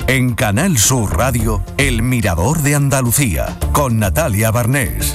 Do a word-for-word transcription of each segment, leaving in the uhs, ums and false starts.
En Canal Sur Radio, El Mirador de Andalucía, con Natalia Barnés.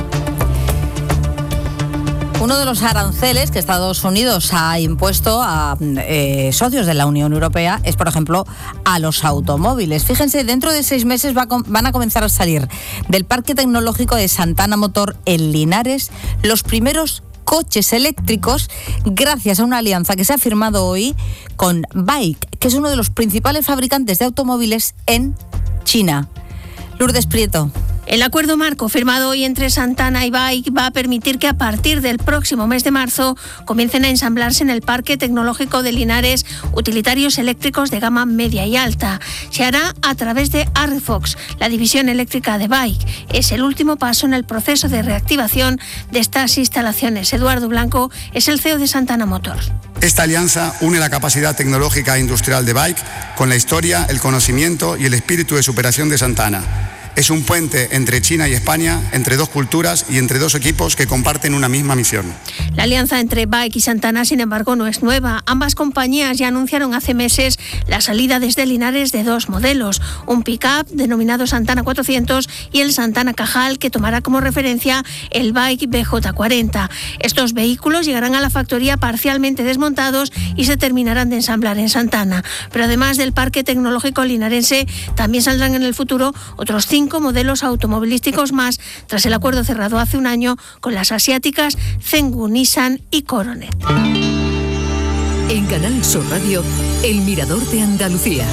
Uno de los aranceles que Estados Unidos ha impuesto a eh, socios de la Unión Europea es, por ejemplo, a los automóviles. Fíjense, dentro de seis meses va a, van a comenzar a salir del Parque Tecnológico de Santana Motor en Linares los primeros coches eléctricos gracias a una alianza que se ha firmado hoy con Bike, que es uno de los principales fabricantes de automóviles en China. Lourdes Prieto. El acuerdo marco firmado hoy entre Santana y Bike va a permitir que a partir del próximo mes de marzo comiencen a ensamblarse en el Parque Tecnológico de Linares utilitarios eléctricos de gama media y alta. Se hará a través de Arrifox, la división eléctrica de Bike. Es el último paso en el proceso de reactivación de estas instalaciones. Eduardo Blanco es el C E O de Santana Motors. Esta alianza une la capacidad tecnológica e industrial de Bike con la historia, el conocimiento y el espíritu de superación de Santana. Es un puente entre China y España, entre dos culturas y entre dos equipos que comparten una misma misión. La alianza entre Bike y Santana, sin embargo, no es nueva. Ambas compañías ya anunciaron hace meses la salida desde Linares de dos modelos, un pick-up denominado Santana cuatrocientos y el Santana Cajal, que tomará como referencia el Bike B J cuarenta. Estos vehículos llegarán a la factoría parcialmente desmontados y se terminarán de ensamblar en Santana. Pero además del parque tecnológico linarense, también saldrán en el futuro otros cinco Cinco modelos automovilísticos más, tras el acuerdo cerrado hace un año con las asiáticas Zhenggu, Nissan y Coronet. En Canal Sur Radio, El Mirador de Andalucía.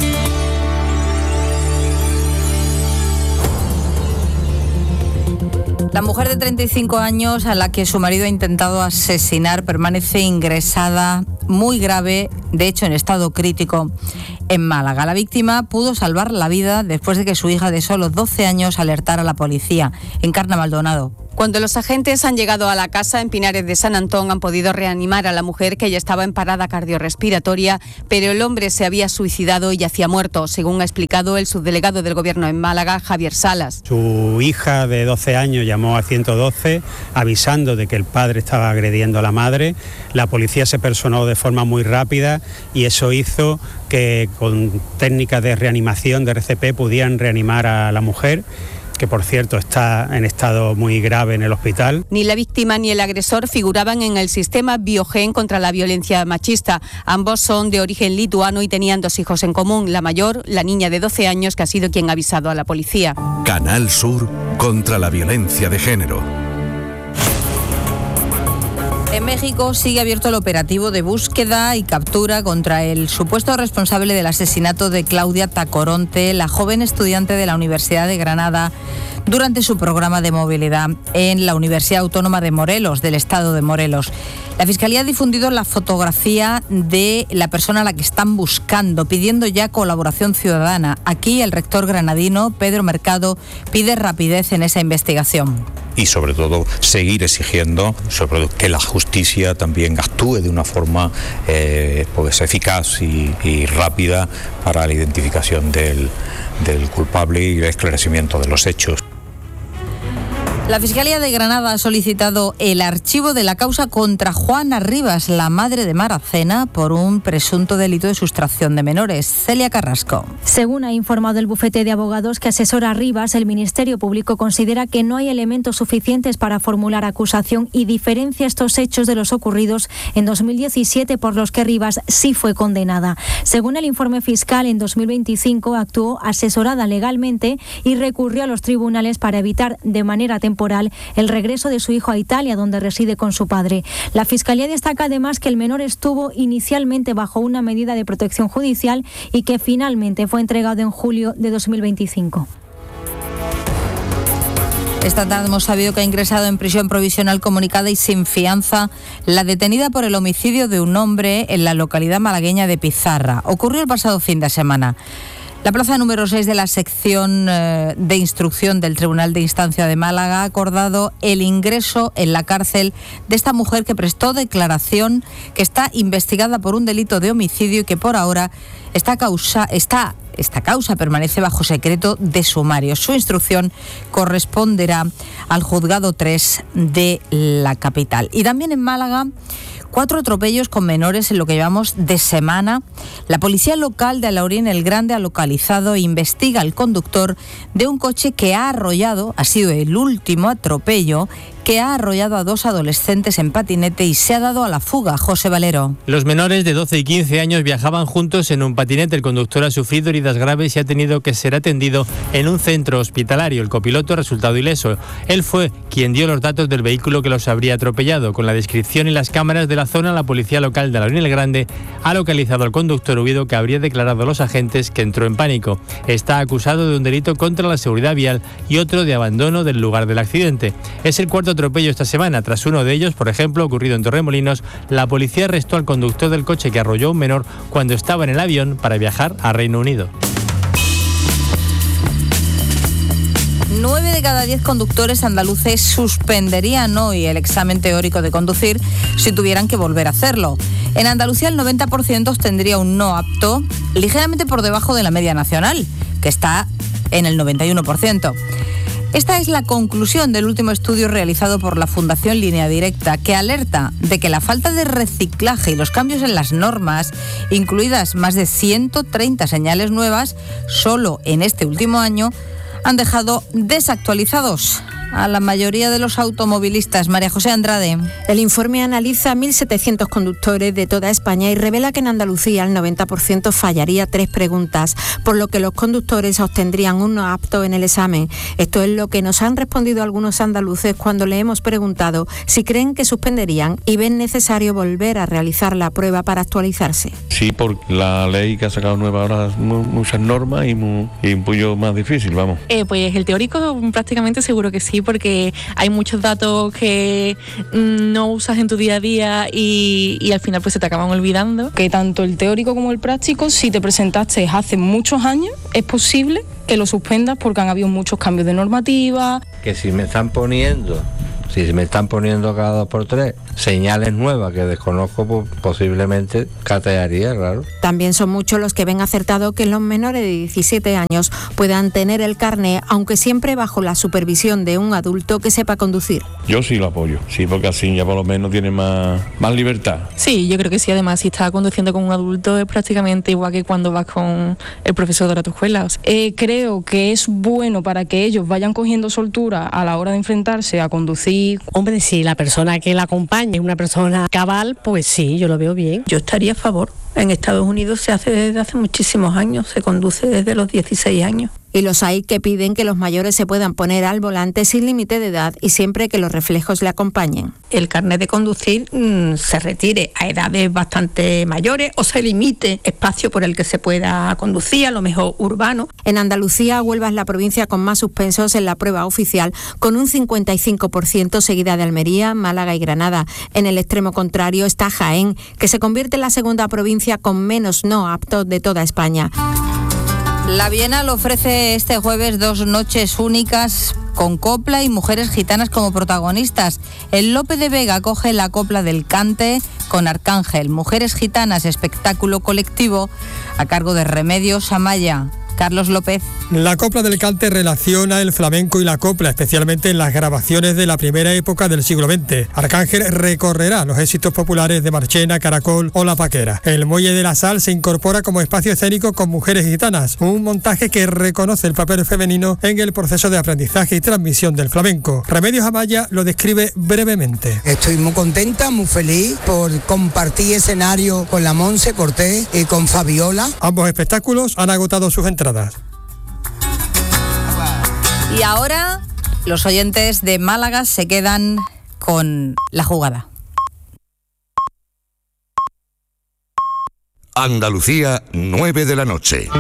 La mujer de treinta y cinco años a la que su marido ha intentado asesinar permanece ingresada muy grave, de hecho en estado crítico, en Málaga. La víctima pudo salvar la vida después de que su hija de solo doce años alertara a la policía. Encarna Maldonado. Cuando los agentes han llegado a la casa en Pinares de San Antón, han podido reanimar a la mujer, que ya estaba en parada cardiorrespiratoria, pero el hombre se había suicidado y yacía muerto, según ha explicado el subdelegado del Gobierno en Málaga, Javier Salas. Su hija de doce años llamó a ciento doce avisando de que el padre estaba agrediendo a la madre. La policía se personó de forma muy rápida y eso hizo que con técnicas de reanimación de R C P pudieran reanimar a la mujer, que por cierto está en estado muy grave en el hospital. Ni la víctima ni el agresor figuraban en el sistema Biogen contra la violencia machista. Ambos son de origen lituano y tenían dos hijos en común. La mayor, la niña de doce años, que ha sido quien ha avisado a la policía. Canal Sur contra la violencia de género. En México sigue abierto el operativo de búsqueda y captura contra el supuesto responsable del asesinato de Claudia Tacoronte, la joven estudiante de la Universidad de Granada, durante su programa de movilidad en la Universidad Autónoma de Morelos, del estado de Morelos. La Fiscalía ha difundido la fotografía de la persona a la que están buscando, pidiendo ya colaboración ciudadana. Aquí el rector granadino, Pedro Mercado, pide rapidez en esa investigación. Y sobre todo seguir exigiendo sobre todo que la justicia también actúe de una forma eh, pues eficaz y, y rápida para la identificación del, del culpable y el esclarecimiento de los hechos. La Fiscalía de Granada ha solicitado el archivo de la causa contra Juana Rivas, la madre de Maracena, por un presunto delito de sustracción de menores. Celia Carrasco. Según ha informado el bufete de abogados que asesora a Rivas, el Ministerio Público considera que no hay elementos suficientes para formular acusación y diferencia estos hechos de los ocurridos en dos mil diecisiete, por los que Rivas sí fue condenada. Según el informe fiscal, en dos mil veinticinco actuó asesorada legalmente y recurrió a los tribunales para evitar de manera temporal el regreso de su hijo a Italia, donde reside con su padre. La Fiscalía destaca además que el menor estuvo inicialmente bajo una medida de protección judicial y que finalmente fue entregado en julio de dos mil veinticinco. Esta tarde hemos sabido que ha ingresado en prisión provisional comunicada y sin fianza la detenida por el homicidio de un hombre en la localidad malagueña de Pizarra. Ocurrió el pasado fin de semana. La plaza número seis de la sección eh, de instrucción del Tribunal de Instancia de Málaga ha acordado el ingreso en la cárcel de esta mujer que prestó declaración, que está investigada por un delito de homicidio y que por ahora esta causa está Esta causa permanece bajo secreto de sumario. Su instrucción corresponderá al Juzgado tres de la capital. Y también en Málaga Cuatro atropellos con menores en lo que llevamos de semana. La policía local de Alaurín el Grande ha localizado e investiga al conductor de un coche que ha arrollado, ha sido el último atropello, que ha arrollado a dos adolescentes en patinete y se ha dado a la fuga. José Valero. Los menores de doce y quince años viajaban juntos en un patinete. El conductor ha sufrido heridas graves y ha tenido que ser atendido en un centro hospitalario. El copiloto ha resultado ileso. Él fue quien dio los datos del vehículo que los habría atropellado. Con la descripción y las cámaras de la zona, la policía local de Alaurín el Grande ha localizado al conductor huido, que habría declarado a los agentes que entró en pánico. Está acusado de un delito contra la seguridad vial y otro de abandono del lugar del accidente. Es el cuarto atropello esta semana. Tras uno de ellos, por ejemplo, ocurrido en Torremolinos, la policía arrestó al conductor del coche que arrolló a un menor cuando estaba en el avión para viajar a Reino Unido. Nueve de cada diez conductores andaluces suspenderían hoy el examen teórico de conducir si tuvieran que volver a hacerlo. En Andalucía el noventa por ciento tendría un no apto, ligeramente por debajo de la media nacional, que está en el noventa y uno por ciento. Esta es la conclusión del último estudio realizado por la Fundación Línea Directa, que alerta de que la falta de reciclaje y los cambios en las normas, incluidas más de ciento treinta señales nuevas, solo en este último año, han dejado desactualizados a la mayoría de los automovilistas. María José Andrade. El informe analiza mil setecientos conductores de toda España y revela que en Andalucía el noventa por ciento fallaría tres preguntas, por lo que los conductores obtendrían un no apto en el examen. Esto es lo que nos han respondido algunos andaluces cuando le hemos preguntado si creen que suspenderían y ven necesario volver a realizar la prueba para actualizarse. Sí, porque la ley que ha sacado nueva ahora muchas normas y, muy, y un poquillo más difícil, vamos. Eh, pues el teórico prácticamente seguro que sí, porque hay muchos datos que no usas en tu día a día y, y al final pues se te acaban olvidando. Que tanto el teórico como el práctico, si te presentaste hace muchos años, es posible que lo suspendas porque han habido muchos cambios de normativa. Que si me están poniendo, si me están poniendo cada dos por tres señales nuevas que desconozco, pues posiblemente catearía, claro. También son muchos los que ven acertado que los menores de diecisiete años puedan tener el carné, aunque siempre bajo la supervisión de un adulto que sepa conducir. Yo sí lo apoyo, sí, porque así ya por lo menos tiene más, más libertad. Sí, yo creo que sí. Además, si estás conduciendo con un adulto es prácticamente igual que cuando vas con el profesor de la tu escuela. O sea, eh, creo que es bueno para que ellos vayan cogiendo soltura a la hora de enfrentarse a conducir. Hombre, si la persona que la acompaña es una persona cabal, pues sí, yo lo veo bien. Yo estaría a favor. En Estados Unidos se hace desde hace muchísimos años, se conduce desde los dieciséis años. Y los hay que piden que los mayores se puedan poner al volante sin límite de edad y siempre que los reflejos le acompañen. El carnet de conducir mmm, se retire a edades bastante mayores o se limite espacio por el que se pueda conducir, a lo mejor urbano. En Andalucía, Huelva es la provincia con más suspensos en la prueba oficial, con un cincuenta y cinco por ciento, seguida de Almería, Málaga y Granada. En el extremo contrario está Jaén, que se convierte en la segunda provincia con menos no aptos de toda España. La Bienal ofrece este jueves dos noches únicas con copla y mujeres gitanas como protagonistas. El Lope de Vega acoge la copla del Cante con Arcángel. Mujeres gitanas, espectáculo colectivo a cargo de Remedios Amaya. Carlos López. La copla del Cante relaciona el flamenco y la copla, especialmente en las grabaciones de la primera época del siglo veinte. Arcángel recorrerá los éxitos populares de Marchena, Caracol o La Paquera. El Muelle de la Sal se incorpora como espacio escénico con mujeres gitanas, un montaje que reconoce el papel femenino en el proceso de aprendizaje y transmisión del flamenco. Remedios Amaya lo describe brevemente. Estoy muy contenta, muy feliz por compartir escenario con la Monse Cortés y con Fabiola. Ambos espectáculos han agotado sus entradas. Y ahora los oyentes de Málaga se quedan con la jugada. Andalucía, nueve de la noche.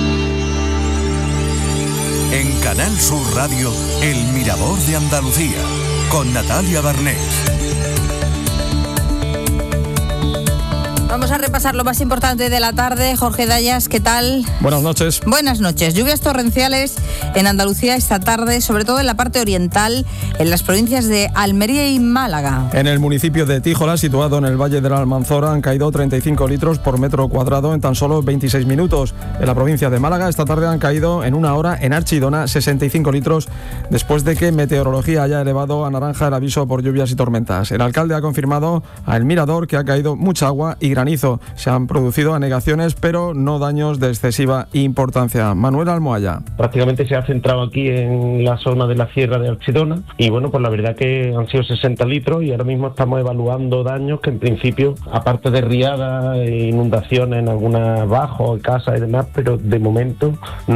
En Canal Sur Radio, El Mirador de Andalucía, con Natalia Barnés. Vamos a repasar lo más importante de la tarde. Jorge Dayas, ¿qué tal? Buenas noches. Buenas noches. Lluvias torrenciales en Andalucía esta tarde, sobre todo en la parte oriental, en las provincias de Almería y Málaga. En el municipio de Tíjola, situado en el Valle de la Almanzora, han caído treinta y cinco litros por metro cuadrado en tan solo veintiséis minutos. En la provincia de Málaga, esta tarde han caído en una hora en Archidona sesenta y cinco litros, después de que Meteorología haya elevado a naranja el aviso por lluvias y tormentas. El alcalde ha confirmado a El Mirador que ha caído mucha agua y granizo. Se han producido anegaciones, pero no daños de excesiva importancia. Manuel Almohaya. Prácticamente se ha centrado aquí en la zona de la sierra de Archidona y bueno, pues la verdad que han sido sesenta litros y ahora mismo estamos evaluando daños que en principio, aparte de riadas e inundaciones en algunas bajos, casas y demás, pero de momento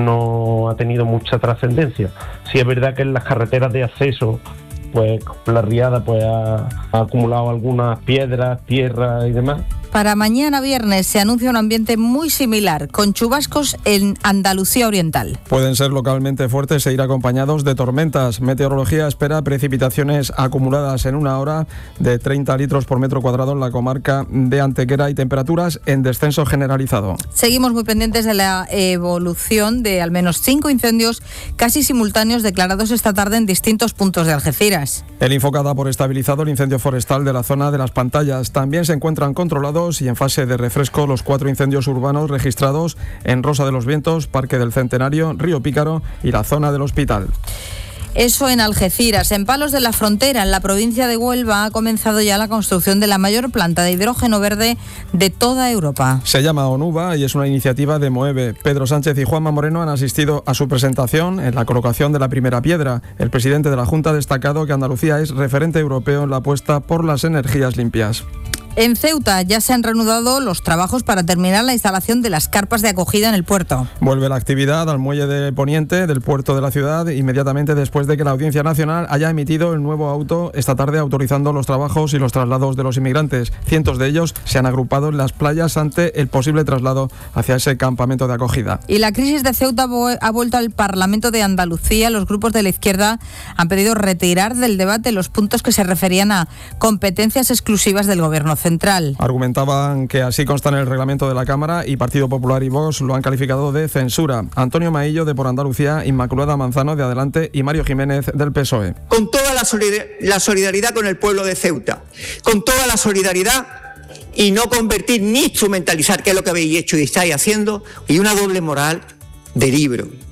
no ha tenido mucha trascendencia. Sí es verdad que en las carreteras de acceso, pues la riada pues ha, ha acumulado algunas piedras, tierra y demás. Para mañana viernes se anuncia un ambiente muy similar, con chubascos en Andalucía Oriental. Pueden ser localmente fuertes e ir acompañados de tormentas. Meteorología espera precipitaciones acumuladas en una hora de treinta litros por metro cuadrado en la comarca de Antequera y temperaturas en descenso generalizado. Seguimos muy pendientes de la evolución de al menos cinco incendios casi simultáneos declarados esta tarde en distintos puntos de Algeciras. El Infoca da por estabilizado el incendio forestal de la zona de las Pantallas. También se encuentran controlados y en fase de refresco los cuatro incendios urbanos registrados en Rosa de los Vientos, Parque del Centenario, Río Pícaro y la zona del Hospital. Eso en Algeciras. En Palos de la Frontera, en la provincia de Huelva, ha comenzado ya la construcción de la mayor planta de hidrógeno verde de toda Europa. Se llama ONUVA y es una iniciativa de Moeve. Pedro Sánchez y Juanma Moreno han asistido a su presentación en la colocación de la primera piedra. El presidente de la Junta ha destacado que Andalucía es referente europeo en la apuesta por las energías limpias. En Ceuta ya se han reanudado los trabajos para terminar la instalación de las carpas de acogida en el puerto. Vuelve la actividad al muelle de Poniente del puerto de la ciudad inmediatamente después de que la Audiencia Nacional haya emitido el nuevo auto esta tarde autorizando los trabajos y los traslados de los inmigrantes. Cientos de ellos se han agrupado en las playas ante el posible traslado hacia ese campamento de acogida. Y la crisis de Ceuta ha vuelto al Parlamento de Andalucía. Los grupos de la izquierda han pedido retirar del debate los puntos que se referían a competencias exclusivas del Gobierno central. Argumentaban que así consta en el reglamento de la Cámara y Partido Popular y Vox lo han calificado de censura. Antonio Maillo de Por Andalucía, Inmaculada Manzano de Adelante y Mario Jiménez del P S O E. Con toda la, solidar- la solidaridad con el pueblo de Ceuta, con toda la solidaridad y no convertir ni instrumentalizar, que es lo que habéis hecho y estáis haciendo, y una doble moral de libro.